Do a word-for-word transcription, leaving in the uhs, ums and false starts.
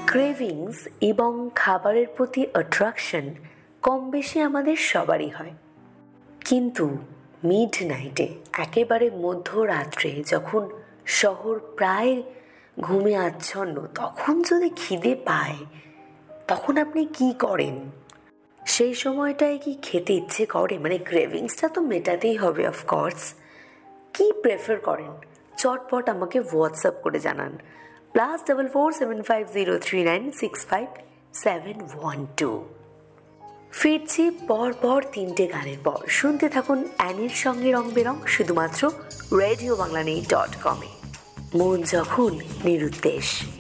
Cravings এবং খাবারের প্রতি অ্যাট্রাকশন কম বেশি আমাদের সবারই হয়, কিন্তু মিড নাইটে একেবারে মধ্যরাত্রে যখন শহর প্রায় ঘুমে আচ্ছন্ন, তখন যদি খিদে পায় তখন আপনি কি করেন? সেই সময়টায় কি খেতে ইচ্ছে করে? মানে ক্রেভিংসটা তো মেটাতেই হবে অফকোর্স। কি প্রেফার করেন? চটপট আমাকে হোয়াটসঅ্যাপ করে জানান, plus double four seven five zero three nine six five seven one two. ফিরছি পর পর তিনটে গানের পর। শুনতে থাকুন অ্যানির সঙ্গে রং বেরং, শুধুমাত্র রেডিও বাংলা নেই ডট কমে। মন যখন নিরুদ্দেশ।